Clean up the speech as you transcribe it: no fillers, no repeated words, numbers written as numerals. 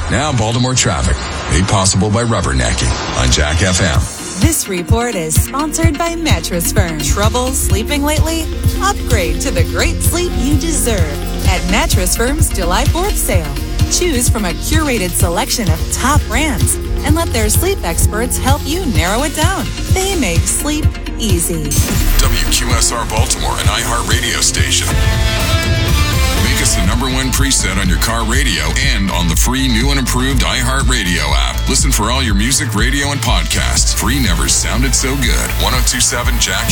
Now Baltimore traffic, made possible by rubbernecking on Jack FM. This report is sponsored by Mattress Firm. Trouble sleeping lately? Upgrade to the great sleep you deserve at Mattress Firm's July 4th sale. Choose from a curated selection of top brands and let their sleep experts help you narrow it down. They make sleep easy. WQSR Baltimore, an iHeartRadio station. Make us the #1 preset on your car radio and on the free new and improved iHeartRadio app. Listen for all your music, radio, and podcasts. Free never sounded so good. 102.7 Jack